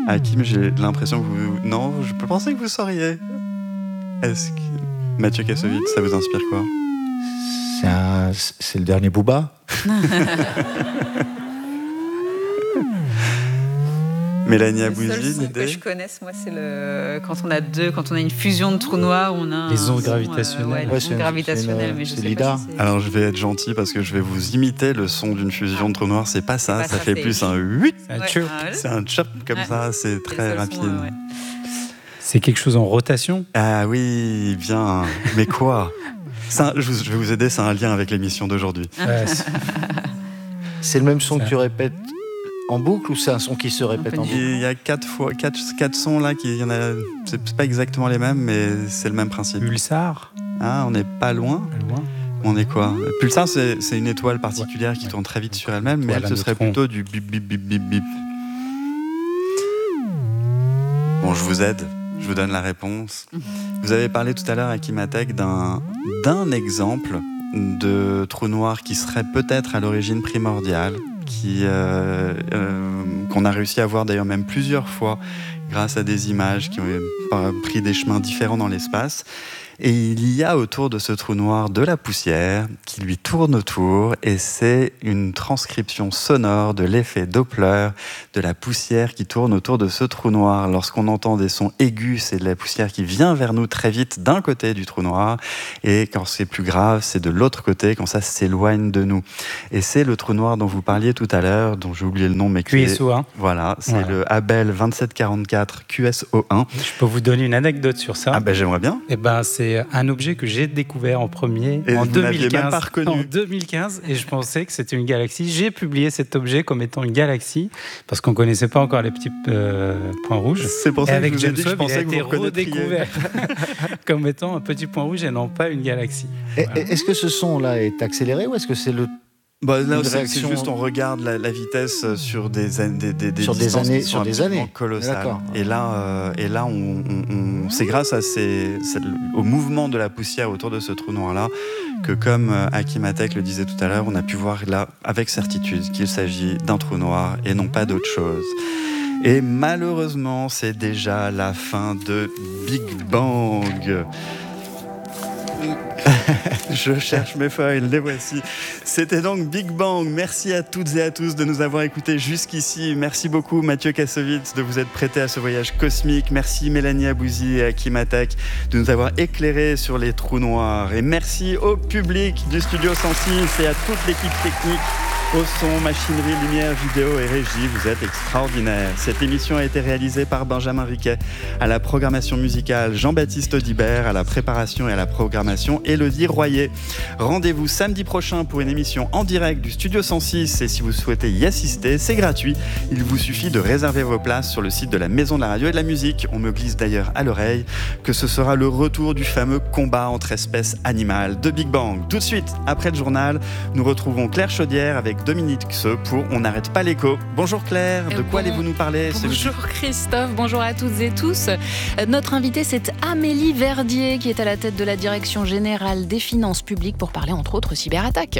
Hakim, j'ai l'impression que vous... Non, je pensais que vous sauriez. Est-ce que... Mathieu Kassovitz, ça vous inspire quoi ? C'est le dernier Booba. Mélanie Abouzi, le seul son que je connaisse, moi, c'est quand on a une fusion de trous noirs, on a les ondes gravitationnelles. Les ondes gravitationnelles, mais je sais pas si c'est... Alors je vais être gentil parce que je vais vous imiter le son d'une fusion de trous noirs. C'est pas ça, ça fait plus un 8. C'est un chop comme ça, c'est très rapide. C'est quelque chose en rotation ? Ah oui, bien. Mais quoi ? Ça, je vais vous aider, c'est un lien avec l'émission d'aujourd'hui. C'est le même son que tu répètes en boucle ou c'est un son qui se répète en boucle ? Il y a 4 sons là, c'est pas exactement les mêmes, mais c'est le même principe. Pulsar ? Ah, on n'est pas loin. On est quoi ? Pulsar, c'est une étoile particulière qui tourne très vite sur elle-même, mais elle, ce serait plutôt du bip bip bip bip bip. Bon, je vous aide. Je vous donne la réponse. Vous avez parlé tout à l'heure, Hakim Atek, d'un exemple de trou noir qui serait peut-être à l'origine primordiale, qu'on a réussi à voir d'ailleurs même plusieurs fois grâce à des images qui ont pris des chemins différents dans l'espace. Et il y a autour de ce trou noir de la poussière qui lui tourne autour, et c'est une transcription sonore de l'effet Doppler de la poussière qui tourne autour de ce trou noir. Lorsqu'on entend des sons aigus, c'est de la poussière qui vient vers nous très vite d'un côté du trou noir, et quand c'est plus grave, c'est de l'autre côté, quand ça s'éloigne de nous. Et c'est le trou noir dont vous parliez tout à l'heure, dont j'ai oublié le nom, mais QSO1. Voilà, c'est le Abell 2744 QSO1. Je peux vous donner une anecdote sur ça. Ah ben j'aimerais bien. Eh ben c'est un objet que j'ai découvert en premier en 2015. Même pas reconnu. En 2015, et je pensais que c'était une galaxie. J'ai publié cet objet comme étant une galaxie parce qu'on connaissait pas encore les petits points rouges. C'est pour ça que je vous ai dit que je James pensais Webb, il a été redécouvert comme étant un petit point rouge et non pas une galaxie. Voilà. Est-ce que ce son-là est accéléré ou est-ce que c'est le là, c'est juste on regarde la vitesse sur des années colossales. Et là, c'est grâce à au mouvement de la poussière autour de ce trou noir-là que, comme Hakim Atek le disait tout à l'heure, on a pu voir là avec certitude qu'il s'agit d'un trou noir et non pas d'autre chose. Et malheureusement, c'est déjà la fin de Big Bang. Je cherche mes feuilles, les voici. C'était donc Big Bang. Merci à toutes et à tous de nous avoir écoutés jusqu'ici. Merci beaucoup Mathieu Kassovitz de vous être prêté à ce voyage cosmique. Merci Mélanie Abouzi et Hakim Atek de nous avoir éclairés sur les trous noirs. Et merci au public du Studio 106 et à toute l'équipe technique. Au son, machinerie, lumière, vidéo et régie, vous êtes extraordinaires. Cette émission a été réalisée par Benjamin Riquet. À la programmation musicale, Jean-Baptiste Audibert. À la préparation et à la programmation, Élodie Royer. Rendez-vous samedi prochain pour une émission en direct du Studio 106. Et si vous souhaitez y assister, c'est gratuit. Il vous suffit de réserver vos places sur le site de la Maison de la Radio et de la Musique. On me glisse d'ailleurs à l'oreille que ce sera le retour du fameux combat entre espèces animales de Big Bang. Tout de suite, après le journal, nous retrouvons Claire Chaudière avec Dominique Xeux pour On n'arrête pas l'écho. Bonjour Claire, de quoi allez-vous nous parler ? Bonjour Christophe, bonjour à toutes et tous. Notre invitée, c'est Amélie Verdier qui est à la tête de la Direction Générale des Finances Publiques pour parler entre autres cyberattaques.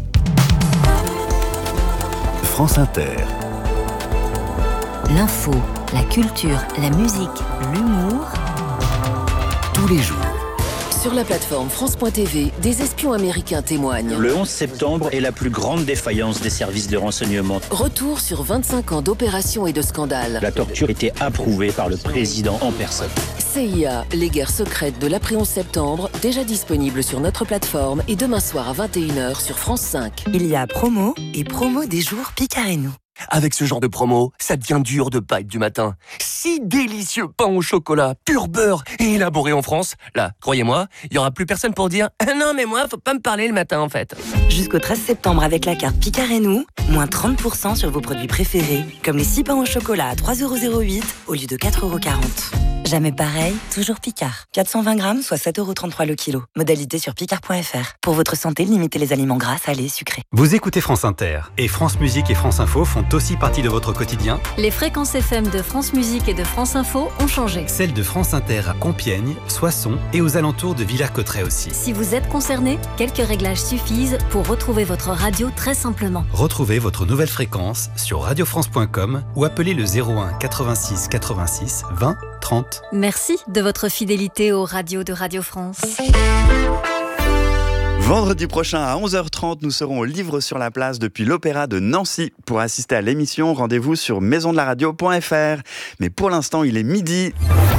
France Inter. L'info, la culture, la musique, l'humour. Tous les jours. Sur la plateforme France.tv, des espions américains témoignent. Le 11 septembre est la plus grande défaillance des services de renseignement. Retour sur 25 ans d'opérations et de scandales. La torture était approuvée par le président en personne. CIA, les guerres secrètes de l'après-11 septembre, déjà disponible sur notre plateforme et demain soir à 21h sur France 5. Il y a promo et promo des jours Picareno. Avec ce genre de promo, ça devient dur de pas être du matin. 6 délicieux pains au chocolat, pur beurre et élaborés en France. Là, croyez-moi, il y aura plus personne pour dire « Non mais moi, faut pas me parler le matin en fait ». Jusqu'au 13 septembre avec la carte Picareno, moins 30% sur vos produits préférés, comme les 6 pains au chocolat à 3,08€ au lieu de 4,40€. Jamais pareil, toujours Picard. 420 grammes, soit 7,33 € le kilo. Modalité sur picard.fr. Pour votre santé, limitez les aliments gras, salés, sucrés. Vous écoutez France Inter. Et France Musique et France Info font aussi partie de votre quotidien. Les fréquences FM de France Musique et de France Info ont changé. Celles de France Inter à Compiègne, Soissons et aux alentours de Villers-Cotterêts aussi. Si vous êtes concerné, quelques réglages suffisent pour retrouver votre radio très simplement. Retrouvez votre nouvelle fréquence sur radiofrance.com ou appelez le 01 86 86 20 30. Merci de votre fidélité aux radios de Radio France. Vendredi prochain à 11h30, nous serons au Livre sur la Place depuis l'Opéra de Nancy. Pour assister à l'émission, rendez-vous sur maisondelaradio.fr. Mais pour l'instant, il est midi.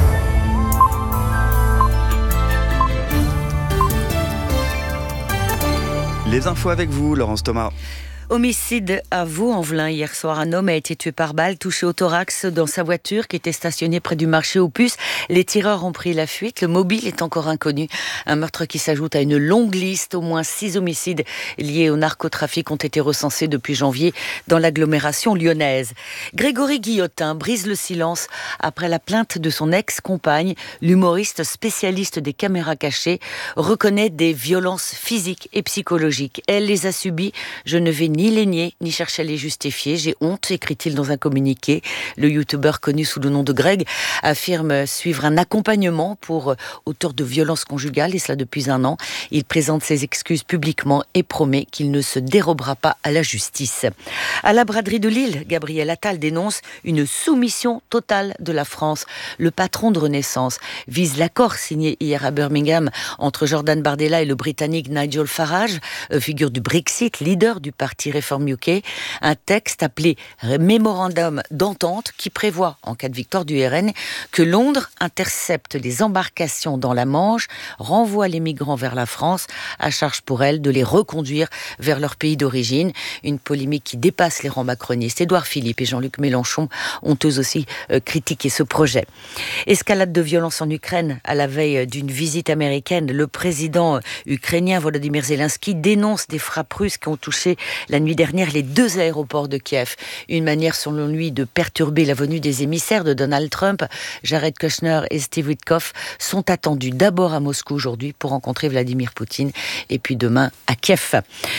Les infos avec vous, Laurence Thomas. Homicide à Vaux-en-Velin. Hier soir, un homme a été tué par balle, touché au thorax dans sa voiture qui était stationnée près du marché aux puces. Les tireurs ont pris la fuite. Le mobile est encore inconnu. Un meurtre qui s'ajoute à une longue liste. Au moins 6 homicides liés au narcotrafic ont été recensés depuis janvier dans l'agglomération lyonnaise. Grégory Guillotin brise le silence après la plainte de son ex-compagne. L'humoriste spécialiste des caméras cachées reconnaît des violences physiques et psychologiques. Elle les a subies. Je ne vais ni les nier, ni chercher à les justifier. J'ai honte, écrit-il dans un communiqué. Le youtubeur connu sous le nom de Greg affirme suivre un accompagnement pour auteur de violences conjugales, et cela depuis 1 an. Il présente ses excuses publiquement et promet qu'il ne se dérobera pas à la justice. À la braderie de Lille, Gabriel Attal dénonce une soumission totale de la France. Le patron de Renaissance vise l'accord signé hier à Birmingham entre Jordan Bardella et le Britannique Nigel Farage, figure du Brexit, leader du parti Réforme UK, un texte appelé Mémorandum d'entente qui prévoit, en cas de victoire du RN, que Londres intercepte les embarcations dans la Manche, renvoie les migrants vers la France, à charge pour elle de les reconduire vers leur pays d'origine. Une polémique qui dépasse les rangs macronistes. Édouard Philippe et Jean-Luc Mélenchon ont eux aussi critiqué ce projet. Escalade de violence en Ukraine à la veille d'une visite américaine. Le président ukrainien Volodymyr Zelensky dénonce des frappes russes qui ont touché la nuit dernière les 2 aéroports de Kiev. Une manière selon lui de perturber la venue des émissaires de Donald Trump. Jared Kushner et Steve Witkoff sont attendus d'abord à Moscou aujourd'hui pour rencontrer Vladimir Poutine et puis demain à Kiev.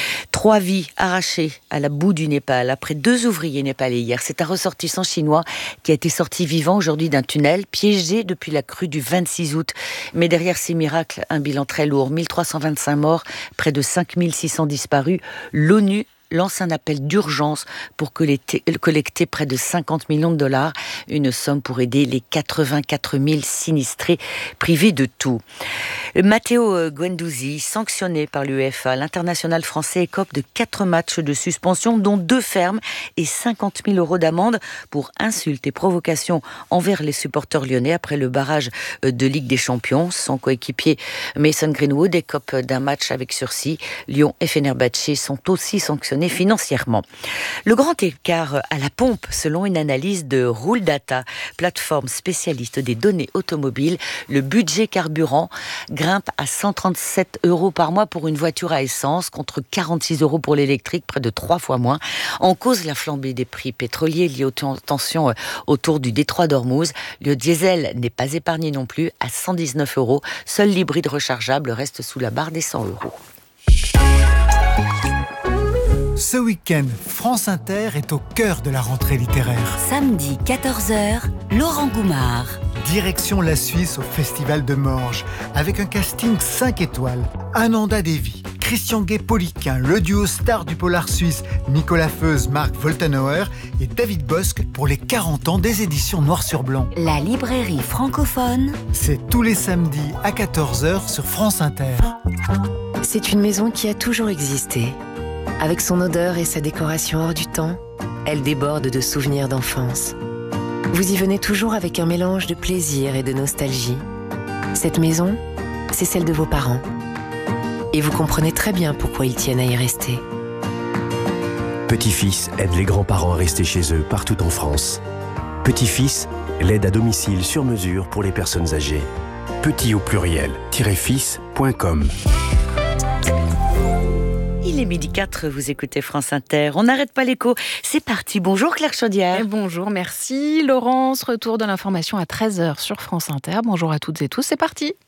3 vies arrachées à la boue du Népal après 2 ouvriers népalais hier. C'est un ressortissant chinois qui a été sorti vivant aujourd'hui d'un tunnel piégé depuis la crue du 26 août. Mais derrière ces miracles, un bilan très lourd. 1325 morts, près de 5600 disparus. L'ONU lance un appel d'urgence pour collecter près de 50 millions de dollars, une somme pour aider les 84 000 sinistrés privés de tout. Matteo Guendouzi, sanctionné par l'UEFA, l'international français écope de 4 matchs de suspension, dont 2 fermes et 50 000 € d'amende pour insultes et provocations envers les supporters lyonnais après le barrage de Ligue des Champions. Son coéquipier Mason Greenwood écope d'un match avec sursis. Lyon et Fenerbahçe sont aussi sanctionnés financièrement. Le grand écart à la pompe, selon une analyse de Roule Data, plateforme spécialiste des données automobiles, le budget carburant grimpe à 137 € par mois pour une voiture à essence, contre 46 € pour l'électrique, près de 3 fois moins. En cause, la flambée des prix pétroliers liés aux tensions autour du détroit d'Ormuz. Le diesel n'est pas épargné non plus, à 119 €. Seul l'hybride rechargeable reste sous la barre des 100 €. Ce week-end, France Inter est au cœur de la rentrée littéraire. Samedi 14h, Laurent Goumard. Direction la Suisse au Festival de Morges, avec un casting 5 étoiles. Ananda Devi, Christian Gay-Poliquin, le duo star du polar suisse Nicolas Feuze, Marc Woltenauer et David Bosque pour les 40 ans des éditions Noir sur Blanc. La librairie francophone. C'est tous les samedis à 14h sur France Inter. C'est une maison qui a toujours existé. Avec son odeur et sa décoration hors du temps, elle déborde de souvenirs d'enfance. Vous y venez toujours avec un mélange de plaisir et de nostalgie. Cette maison, c'est celle de vos parents. Et vous comprenez très bien pourquoi ils tiennent à y rester. Petit-Fils aide les grands-parents à rester chez eux partout en France. Petit-Fils, l'aide à domicile sur mesure pour les personnes âgées. Petit au pluriel, -fils.com. Il est 12h04, vous écoutez France Inter. On n'arrête pas l'écho. C'est parti. Bonjour Claire Chaudière. Bonjour, merci Laurence. Retour de l'information à 13h sur France Inter. Bonjour à toutes et tous, c'est parti.